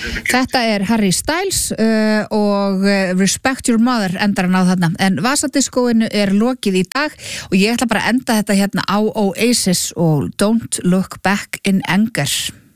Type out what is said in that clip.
Þetta Harry Styles og Respect Your Mother endar hann á þarna. En Vasadiskóinu lokið í dag og ég ætla bara að enda þetta hérna á Oasis og Don't Look Back in Anger.